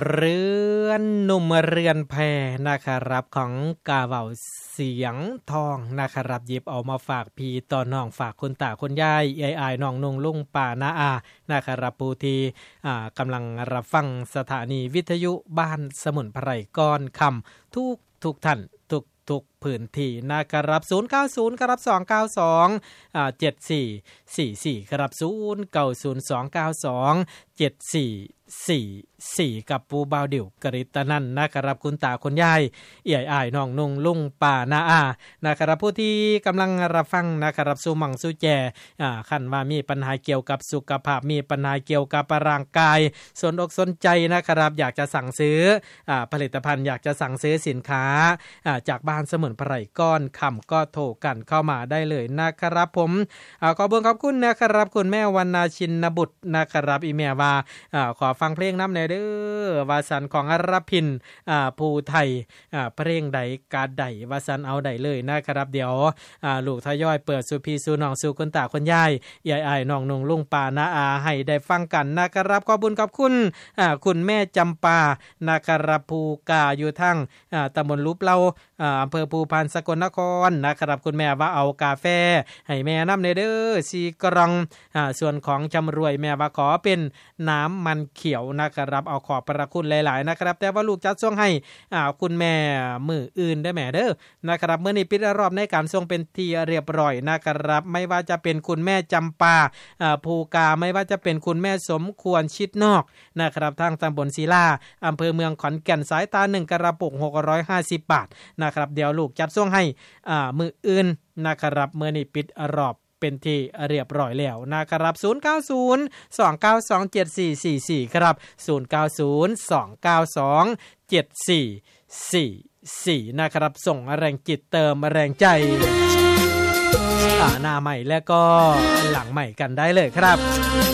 เรือนหนุ่มเรือนแพนะครับของกาเว้าเสียงทองนะครับหยิบเอามาฝากพี่ต่อน้องฝากคุณตาคุณยายอ้ายๆน้องนุ่งลุงป้าน้าอานะครับผู้ที่กำลังรับฟังสถานีวิทยุบ้านสมุนไพรก่อนค่ำทุกท่านทุกพื้นที่นะครับ090ครับ292 7444ครับ090292 7444กับปูบาวดิวกฤตนันท์นะครับคุณตาคุณยายอ้ายน้องนุ่งลุงป้าน้าอานะครับผู้ที่กำลังรับฟังนะครับสู่มั่งสู่แจคันว่ามีปัญหาเกี่ยวกับสุขภาพมีปัญหาเกี่ยวกับร่างกายสนอกสนใจนะครับอยากจะสั่งซื้อผลิตภัณฑ์อยากจะสั่งซื้อสินค้าจากบ้านสมุนไพรก้อนคำก็โทรกันเข้ามาได้เลยนะครับผมขอบคุณนะครับคุณแม่วรรณชินบุตรนะครับอีเมลว่าขอฟังเพลงน้ำแน่เด้อวาสันของอรพินภูไทยเพลงใดกาใดวาสันเอาใดเลยนะครับเดี๋ยวลูกทยอยเปิดสู่พี่สู่น้องสู่คุณตาคุณยายอ้ายน้องนุ่งลุงป้าน้าอาให้ได้ฟังกันนะครับขอบคุณคุณแม่จำปานะครับภูกาอยู่ทั้งตำบลลุบเล่าอำเภอภูพานสกลนครนะครับคุณแม่ว่าเอากาแฟให้แม่น้ำเนเด้อ4กล่องส่วนของจำรวยแม่ว่าขอเป็นน้ำมันเขียวนะครับเอาขอบพระคุณหลายๆนะครับแต่ว่าลูกจัดส่งให้คุณแม่มืออื่นได้แม่เด้อนะครับเมื่อนี้ปิดรอบในการส่งเป็นที่เรียบร้อยนะครับไม่ว่าจะเป็นคุณแม่จำปาภูกาไม่ว่าจะเป็นคุณแม่สมควรชิดนอกนะครับทางตำบลศิลาอำเภอเมืองขอนแก่นสายตา1กระปุก650 บาทนะครับเดี๋ยวลูกจัดส่งให้มืออื่นนะครับเมื่อนี้ปิดรอบเป็นที่เรียบร้อยแล้วนะครับ090 292 7444ครับ090 292 7444นะครับส่งแรงจิตเติมแรงใจหน้าใหม่แล้วก็หลังใหม่กันได้เลยครับ